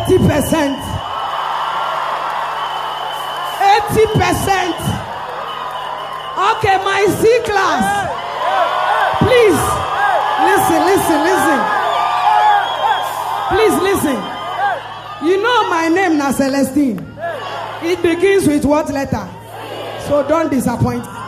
80%. 80%. Okay, my C class. Please, listen. Please listen. You know my name na Celestine. It begins with what letter? So don't disappoint me.